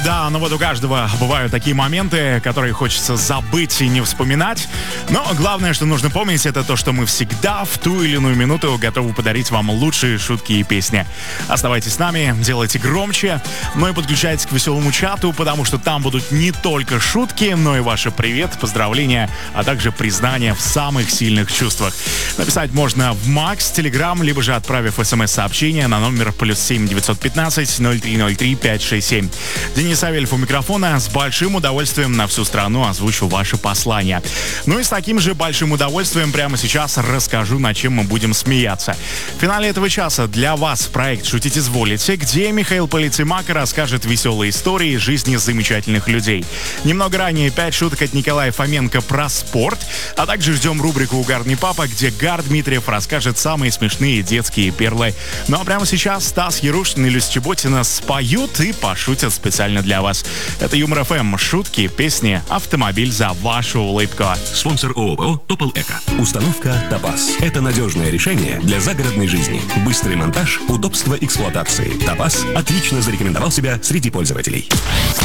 Да, но вот у каждого бывают такие моменты, которые хочется забыть и не вспоминать. Но главное, что нужно помнить, это то, что мы всегда в ту или иную минуту готовы подарить вам лучшие шутки и песни. Оставайтесь с нами, делайте громче, но и подключайтесь к веселому чату, потому что там будут не только шутки, но и ваши привет, поздравления, а также признания в самых сильных чувствах. Написать можно в Макс, Телеграм, либо же отправив смс-сообщение на номер +7 915 0303 567. Денис Савельев у микрофона. С большим удовольствием на всю страну озвучу ваши послания. Ну и с таким же большим удовольствием прямо сейчас расскажу, над чем мы будем смеяться. В финале этого часа для вас проект «Шутить изволите», где Михаил Полицеймака расскажет веселые истории жизни замечательных людей. Немного ранее 5 шуток от Николая Фоменко про спорт, а также ждем рубрику «Угарный папа», где Гар Дмитриев расскажет самые смешные детские перлы. Ну а прямо сейчас Стас Ярушкин и Люся Чеботина споют и пошутят специально для вас. Это Юмор ФМ. Шутки, песни, автомобиль за вашу улыбку. Спонсор ООО «Топол Эко». Установка «Топаз». Это надежное решение для загородной жизни. Быстрый монтаж, удобство эксплуатации. «Топаз» отлично зарекомендовал себя среди пользователей.